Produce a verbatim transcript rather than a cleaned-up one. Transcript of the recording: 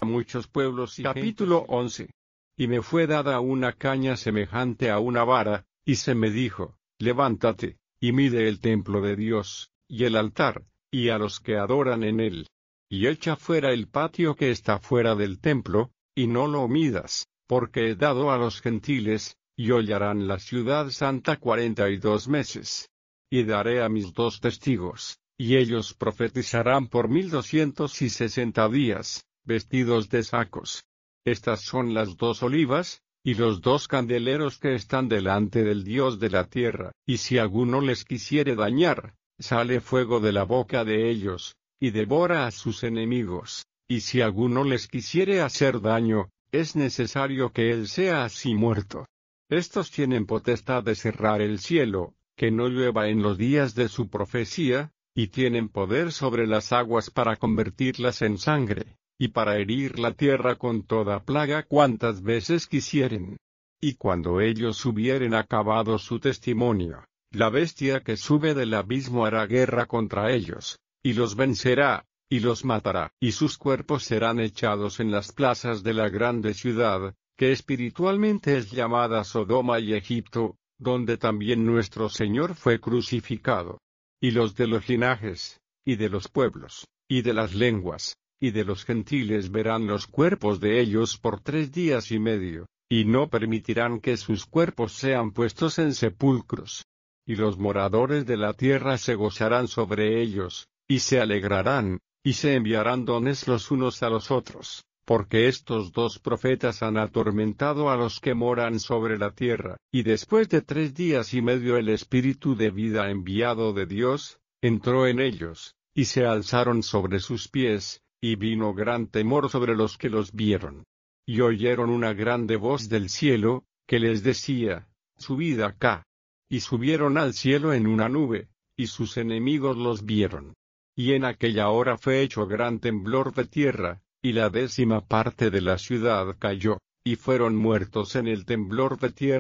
a muchos pueblos y capítulo once. Y me fue dada una caña semejante a una vara, y se me dijo, levántate, y mide el templo de Dios, y el altar, y a los que adoran en él. Y echa fuera el patio que está fuera del templo, y no lo midas, porque he dado a los gentiles, y hollarán la ciudad santa cuarenta y dos meses. Y daré a mis dos testigos, y ellos profetizarán por mil doscientos y sesenta días, vestidos de sacos. Estas son las dos olivas, y los dos candeleros que están delante del Dios de la tierra, y si alguno les quisiere dañar, sale fuego de la boca de ellos, y devora a sus enemigos, y si alguno les quisiere hacer daño, es necesario que él sea así muerto. Estos tienen potestad de cerrar el cielo, que no llueva en los días de su profecía, y tienen poder sobre las aguas para convertirlas en sangre, y para herir la tierra con toda plaga cuantas veces quisieren. Y cuando ellos hubieren acabado su testimonio, la bestia que sube del abismo hará guerra contra ellos, y los vencerá, y los matará, y sus cuerpos serán echados en las plazas de la grande ciudad, que espiritualmente es llamada Sodoma y Egipto, donde también nuestro Señor fue crucificado. Y los de los linajes, y de los pueblos, y de las lenguas, y de los gentiles verán los cuerpos de ellos por tres días y medio, y no permitirán que sus cuerpos sean puestos en sepulcros. Y los moradores de la tierra se gozarán sobre ellos, y se alegrarán, y se enviarán dones los unos a los otros, porque estos dos profetas han atormentado a los que moran sobre la tierra. Y después de tres días y medio el Espíritu de vida enviado de Dios, entró en ellos, y se alzaron sobre sus pies, y vino gran temor sobre los que los vieron. Y oyeron una grande voz del cielo, que les decía, subid acá. Y subieron al cielo en una nube, y sus enemigos los vieron. Y en aquella hora fue hecho gran temblor de tierra, y la décima parte de la ciudad cayó, y fueron muertos en el temblor de tierra